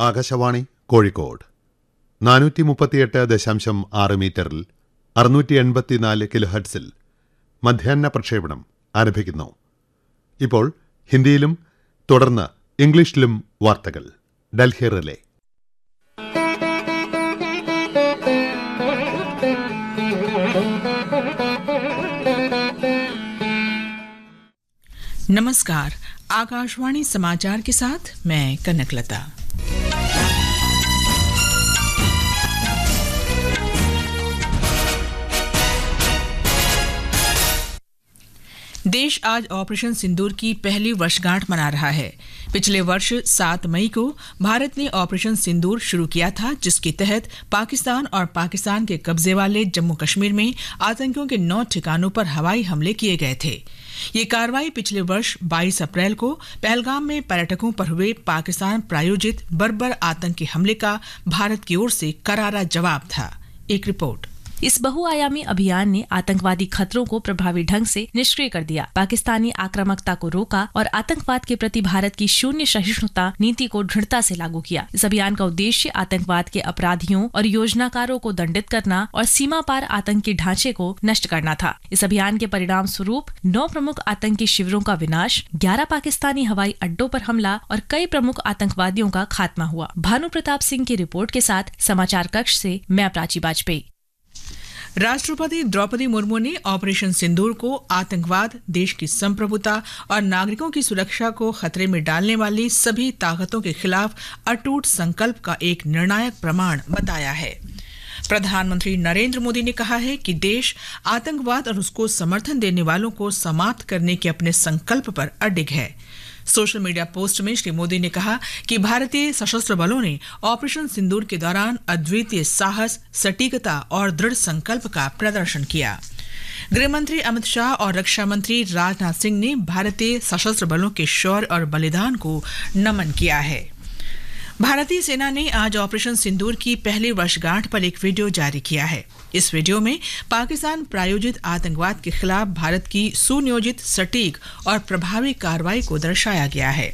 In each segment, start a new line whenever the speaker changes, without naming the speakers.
ആകാശവാണി കോഴിക്കോട് 438.6 മീറ്ററിൽ 684 കിലോഹെർട്സിൽ മധ്യാഹ്ന പ്രക്ഷേപണം ആരംഭിക്കുന്നു. ഇപ്പോൾ ഹിന്ദിയിലും തുടർന്ന് ഇംഗ്ലീഷിലും വാർത്തകൾ. ഡൽഹി റിലേ.
नमस्कार, आकाशवाणी समाचार के साथ मैं कनकलता। देश आज ऑपरेशन सिंदूर की पहली वर्षगांठ मना रहा है। पिछले वर्ष 7 मई को भारत ने ऑपरेशन सिंदूर शुरू किया था, जिसके तहत पाकिस्तान और पाकिस्तान के कब्जे वाले जम्मू कश्मीर में आतंकियों के 9 ठिकानों पर हवाई हमले किए गए थे। ये कार्रवाई पिछले वर्ष 22 अप्रैल को पहलगाम में पर्यटकों पर हुए पाकिस्तान प्रायोजित बर्बर आतंकी हमले का भारत की ओर से करारा जवाब था। एक रिपोर्ट।
इस बहुआयामी अभियान ने आतंकवादी खतरों को प्रभावी ढंग से निष्क्रिय कर दिया, पाकिस्तानी आक्रामकता को रोका और आतंकवाद के प्रति भारत की शून्य सहिष्णुता नीति को दृढ़ता से लागू किया। इस अभियान का उद्देश्य आतंकवाद के अपराधियों और योजनाकारों को दंडित करना और सीमा पार आतंकी ढांचे को नष्ट करना था। इस अभियान के परिणाम स्वरूप 9 प्रमुख आतंकी शिविरों का विनाश, 11 पाकिस्तानी हवाई अड्डों पर हमला और कई प्रमुख आतंकवादियों का खात्मा हुआ। भानु प्रताप सिंह की रिपोर्ट के साथ समाचार कक्ष से मैं प्राची वाजपेयी।
राष्ट्रपति द्रौपदी मुर्मू ने ऑपरेशन सिंदूर को आतंकवाद, देश की संप्रभुता और नागरिकों की सुरक्षा को खतरे में डालने वाली सभी ताकतों के खिलाफ अटूट संकल्प का एक निर्णायक प्रमाण बताया है। प्रधानमंत्री नरेंद्र मोदी ने कहा है कि देश आतंकवाद और उसको समर्थन देने वालों को समाप्त करने के अपने संकल्प पर अडिग है। सोशल मीडिया पोस्ट में श्री मोदी ने कहा कि भारतीय सशस्त्र बलों ने ऑपरेशन सिंदूर के दौरान अद्वितीय साहस, सटीकता और दृढ़ संकल्प का प्रदर्शन किया। गृहमंत्री अमित शाह और रक्षा मंत्री राजनाथ सिंह ने भारतीय सशस्त्र बलों के शौर्य और बलिदान को नमन किया है। भारतीय सेना ने आज ऑपरेशन सिंदूर की पहली वर्षगांठ पर एक वीडियो जारी किया है। इस वीडियो में पाकिस्तान प्रायोजित आतंकवाद के खिलाफ भारत की सुनियोजित, सटीक और प्रभावी कार्रवाई को दर्शाया गया है।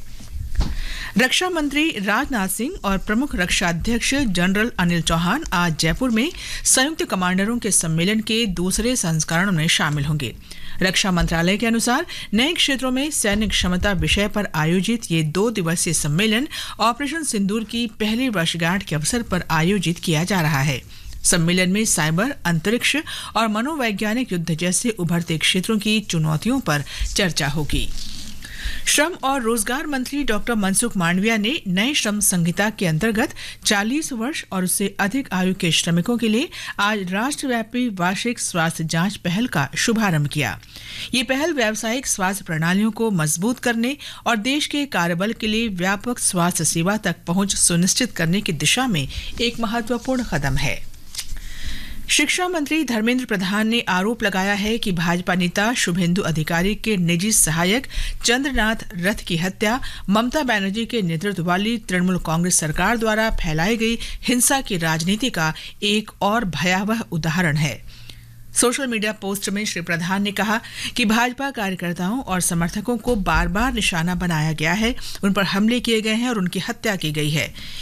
रक्षा मंत्री राजनाथ सिंह और प्रमुख रक्षा अध्यक्ष जनरल अनिल चौहान आज जयपुर में संयुक्त कमांडरों के सम्मेलन के दूसरे संस्करण में शामिल होंगे। रक्षा मंत्रालय के अनुसार नए क्षेत्रों में सैन्य क्षमता विषय पर आयोजित ये 2 दिवसीय सम्मेलन ऑपरेशन सिंदूर की पहली वर्षगांठ के अवसर पर आयोजित किया जा रहा है। सम्मेलन में साइबर, अंतरिक्ष और मनोवैज्ञानिक युद्ध जैसे उभरते क्षेत्रों की चुनौतियों पर चर्चा होगी। श्रम और रोजगार मंत्री डॉक्टर मनसुख मांडविया ने नए श्रम संहिता के अंतर्गत 40 वर्ष और उससे अधिक आयु के श्रमिकों के लिए आज राष्ट्रव्यापी वार्षिक स्वास्थ्य जांच पहल का शुभारंभ किया। ये पहल व्यावसायिक स्वास्थ्य प्रणालियों को मजबूत करने और देश के कार्यबल के लिए व्यापक स्वास्थ्य सेवा तक पहुंच सुनिश्चित करने की दिशा में एक महत्वपूर्ण कदम है। शिक्षा मंत्री धर्मेंद्र प्रधान ने आरोप लगाया है कि भाजपा नेता शुभेंदु अधिकारी के निजी सहायक चंद्रनाथ रथ की हत्या ममता बनर्जी के नेतृत्व वाली तृणमूल कांग्रेस सरकार द्वारा फैलाई गई हिंसा की राजनीति का एक और भयावह उदाहरण है। सोशल मीडिया पोस्ट में श्री प्रधान ने कहा कि भाजपा कार्यकर्ताओं और समर्थकों को बार बार निशाना बनाया गया है, उन पर हमले किए गए हैं और उनकी हत्या की गई है।